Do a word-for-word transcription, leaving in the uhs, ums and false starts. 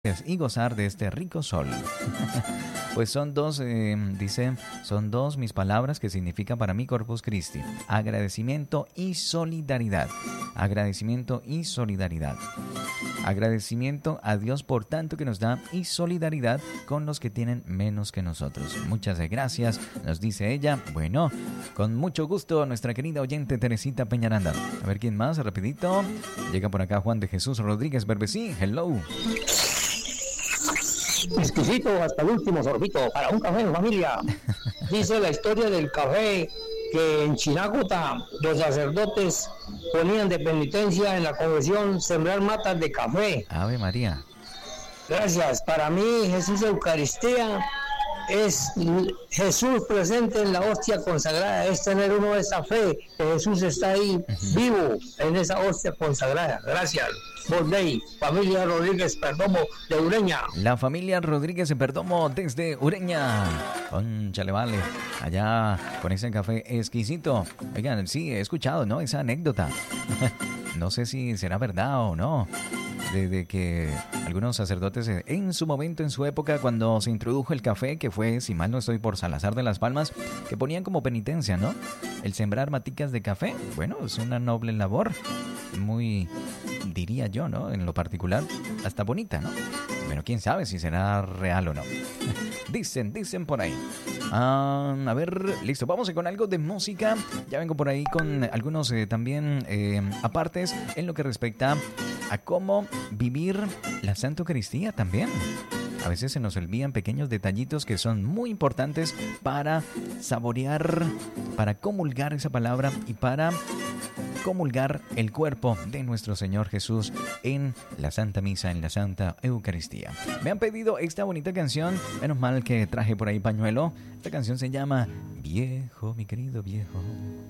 y gozar de este rico sol. Pues son dos, eh, dice, son dos mis palabras que significan para mí Corpus Christi: agradecimiento y solidaridad. Agradecimiento y solidaridad. Agradecimiento a Dios por tanto que nos da y solidaridad con los que tienen menos que nosotros. Muchas gracias, nos dice ella. Bueno, con mucho gusto, nuestra querida oyente Teresita Peñaranda. A ver quién más, rapidito. Llega por acá Juan de Jesús Rodríguez Berbesí. Hello. Exquisito hasta el último sorbito para un café en familia. Dice la historia del café que en Chinacota los sacerdotes ponían de penitencia en la confesión sembrar matas de café. Ave María. Gracias. Para mí Jesús Eucaristía es Jesús presente en la hostia consagrada, es tener uno esa fe que Jesús está ahí uh-huh. vivo en esa hostia consagrada. Gracias. Bondey, familia Rodríguez Perdomo de Ureña. La familia Rodríguez Perdomo desde Ureña. Cónchale, vale. Allá con ese café exquisito. Oigan, sí, he escuchado, ¿no? Esa anécdota. No sé si será verdad o no. De, de que algunos sacerdotes en su momento, en su época, cuando se introdujo el café, que fue, si mal no estoy, por Salazar de las Palmas, que ponían como penitencia, ¿no? El sembrar maticas de café. Bueno, es una noble labor. Muy, diría yo, ¿no? En lo particular, hasta bonita, ¿no? Pero quién sabe si será real o no. Dicen, dicen por ahí. Ah, a ver, listo, vamos con algo de música. Ya vengo por ahí con algunos eh, también eh, apartes en lo que respecta a cómo vivir la Santa Eucaristía también. A veces se nos olvidan pequeños detallitos que son muy importantes para saborear, para comulgar esa palabra y para comulgar el cuerpo de nuestro Señor Jesús en la Santa Misa, en la Santa Eucaristía. Me han pedido esta bonita canción, menos mal que traje por ahí pañuelo. Esta canción se llama Viejo, mi querido viejo.